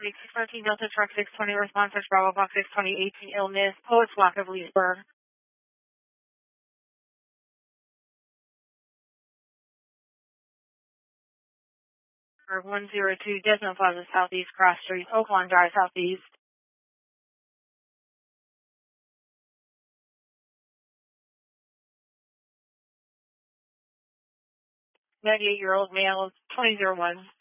613 Delta Truck 620 response to Bravo Box 620 18 illness, Poets Walk of Leesburg. Or 102 Desmond Plaza Southeast Cross Street, Oaklawn Drive Southeast. 98-year-old male, 2001.